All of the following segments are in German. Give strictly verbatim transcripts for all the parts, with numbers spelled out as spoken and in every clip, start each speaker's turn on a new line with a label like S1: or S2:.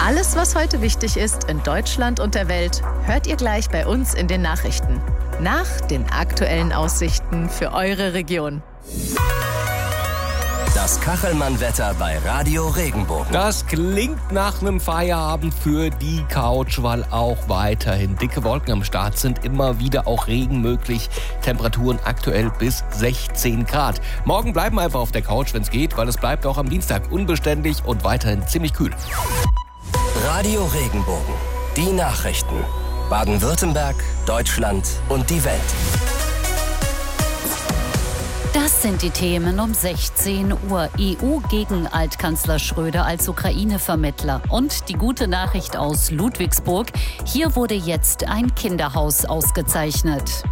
S1: Alles, was heute wichtig ist in Deutschland und der Welt, hört ihr gleich bei uns in den Nachrichten. Nach den aktuellen Aussichten für eure Region.
S2: Das Kachelmann-Wetter bei Radio Regenbogen.
S3: Das klingt nach einem Feierabend für die Couch, weil auch weiterhin dicke Wolken am Start sind. Immer wieder auch Regen möglich. Temperaturen aktuell bis sechzehn Grad. Morgen bleiben wir einfach auf der Couch, wenn es geht, weil es bleibt auch am Dienstag unbeständig und weiterhin ziemlich kühl.
S2: Radio Regenbogen. Die Nachrichten. Baden-Württemberg, Deutschland und die Welt.
S4: Das sind die Themen um sechzehn Uhr. E U gegen Altkanzler Schröder als Ukraine-Vermittler. Und die gute Nachricht aus Ludwigsburg. Hier wurde jetzt ein Kinderhaus ausgezeichnet.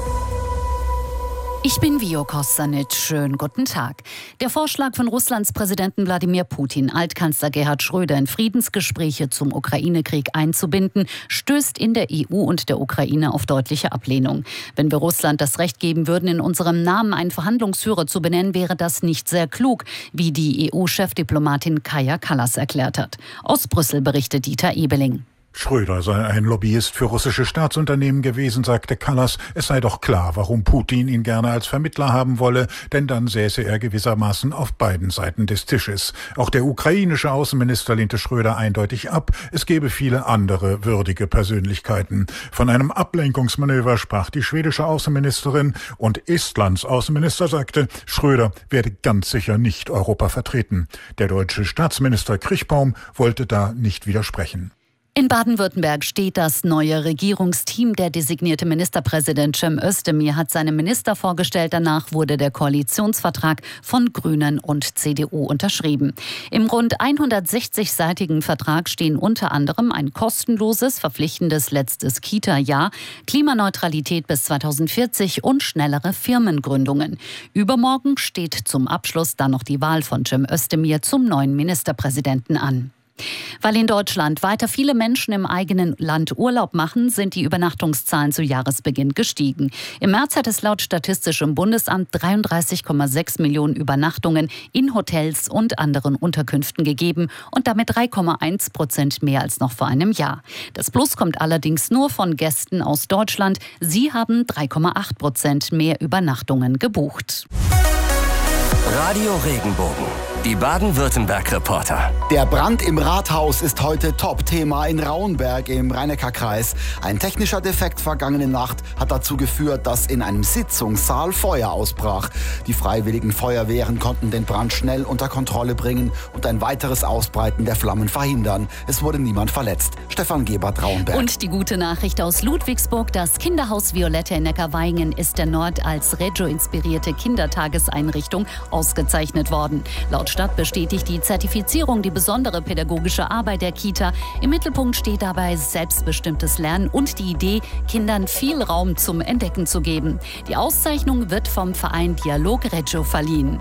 S4: Ich bin Vio Kostanic. Schönen guten Tag. Der Vorschlag von Russlands Präsidenten Wladimir Putin, Altkanzler Gerhard Schröder in Friedensgespräche zum Ukraine-Krieg einzubinden, stößt in der E U und der Ukraine auf deutliche Ablehnung. Wenn wir Russland das Recht geben würden, in unserem Namen einen Verhandlungsführer zu benennen, wäre das nicht sehr klug, wie die E U-Chefdiplomatin Kaja Kallas erklärt hat. Aus Brüssel berichtet Dieter Ebeling.
S5: Schröder sei ein Lobbyist für russische Staatsunternehmen gewesen, sagte Kallas. Es sei doch klar, warum Putin ihn gerne als Vermittler haben wolle, denn dann säße er gewissermaßen auf beiden Seiten des Tisches. Auch der ukrainische Außenminister lehnte Schröder eindeutig ab. Es gebe viele andere würdige Persönlichkeiten. Von einem Ablenkungsmanöver sprach die schwedische Außenministerin und Estlands Außenminister sagte, Schröder werde ganz sicher nicht Europa vertreten. Der deutsche Staatsminister Krichbaum wollte da nicht widersprechen.
S4: In Baden-Württemberg steht das neue Regierungsteam. Der designierte Ministerpräsident Cem Özdemir hat seine Minister vorgestellt. Danach wurde der Koalitionsvertrag von Grünen und C D U unterschrieben. Im rund hundertsechzig-seitigen Vertrag stehen unter anderem ein kostenloses, verpflichtendes letztes Kita-Jahr, Klimaneutralität bis zweitausendvierzig und schnellere Firmengründungen. Übermorgen steht zum Abschluss dann noch die Wahl von Cem Özdemir zum neuen Ministerpräsidenten an. Weil in Deutschland weiter viele Menschen im eigenen Land Urlaub machen, sind die Übernachtungszahlen zu Jahresbeginn gestiegen. Im März hat es laut Statistischem Bundesamt dreiunddreißig Komma sechs Millionen Übernachtungen in Hotels und anderen Unterkünften gegeben und damit drei Komma eins Prozent mehr als noch vor einem Jahr. Das Plus kommt allerdings nur von Gästen aus Deutschland. Sie haben drei Komma acht Prozent mehr Übernachtungen gebucht.
S2: Radio Regenbogen. Die Baden-Württemberg-Reporter.
S6: Der Brand im Rathaus ist heute Top-Thema in Rauenberg im Rhein-Neckar-Kreis. Ein technischer Defekt vergangene Nacht hat dazu geführt, dass in einem Sitzungssaal Feuer ausbrach. Die freiwilligen Feuerwehren konnten den Brand schnell unter Kontrolle bringen und ein weiteres Ausbreiten der Flammen verhindern. Es wurde niemand verletzt. Stefan Gebert, Rauenberg.
S4: Und die gute Nachricht aus Ludwigsburg. Das Kinderhaus Violette in Neckarweingen ist der Nord als Reggio-inspirierte Kindertageseinrichtung ausgezeichnet worden. Laut Stadt bestätigt die Zertifizierung die besondere pädagogische Arbeit der Kita. Im Mittelpunkt steht dabei selbstbestimmtes Lernen und die Idee, Kindern viel Raum zum Entdecken zu geben. Die Auszeichnung wird vom Verein Dialog Reggio verliehen.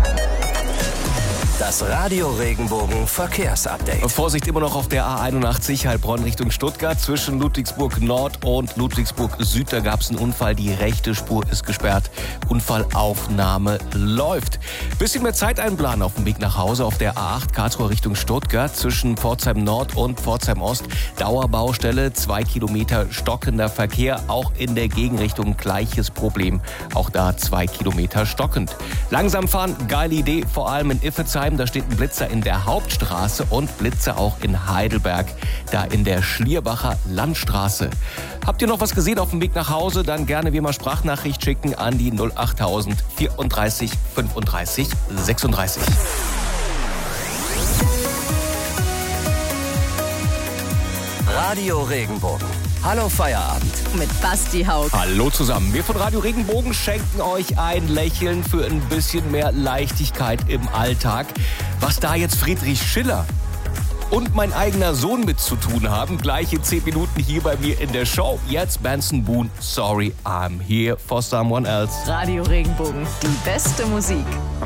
S2: Das Radio Regenbogen Verkehrsupdate.
S3: Vorsicht immer noch auf der A einundachtzig Heilbronn Richtung Stuttgart. Zwischen Ludwigsburg Nord und Ludwigsburg Süd, da gab es einen Unfall. Die rechte Spur ist gesperrt. Unfallaufnahme läuft. Bisschen mehr Zeit einplanen auf dem Weg nach Hause auf der A acht Karlsruhe Richtung Stuttgart. Zwischen Pforzheim Nord und Pforzheim Ost. Dauerbaustelle, zwei Kilometer stockender Verkehr. Auch in der Gegenrichtung gleiches Problem. Auch da zwei Kilometer stockend. Langsam fahren, geile Idee, vor allem in Iffezheim. Da steht ein Blitzer in der Hauptstraße und Blitzer auch in Heidelberg, da in der Schlierbacher Landstraße. Habt ihr noch was gesehen auf dem Weg nach Hause? Dann gerne wie immer Sprachnachricht schicken an die null achttausend vierunddreißig fünfunddreißig sechsunddreißig.
S2: Radio Regenbogen. Hallo Feierabend.
S1: Mit Basti Haug.
S3: Hallo zusammen. Wir von Radio Regenbogen schenken euch ein Lächeln für ein bisschen mehr Leichtigkeit im Alltag. Was da jetzt Friedrich Schiller und mein eigener Sohn mit zu tun haben, gleiche zehn Minuten hier bei mir in der Show. Jetzt Benson Boone, Sorry I'm Here for Someone Else.
S1: Radio Regenbogen, die beste Musik.